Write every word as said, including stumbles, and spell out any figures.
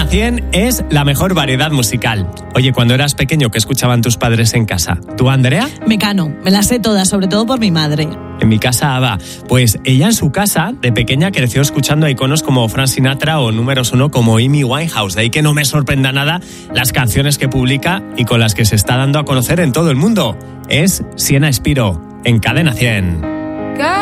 cien es la mejor variedad musical. Oye, cuando eras pequeño, ¿qué escuchaban tus padres en casa? ¿Tú, Andrea? Mecano, me las sé todas, sobre todo por mi madre. En mi casa, Ava. Pues ella en su casa, de pequeña, creció escuchando a iconos como Frank Sinatra o números uno como Amy Winehouse. De ahí que no me sorprenda nada las canciones que publica y con las que se está dando a conocer en todo el mundo. Es Siena Spiro, en Cadena cien.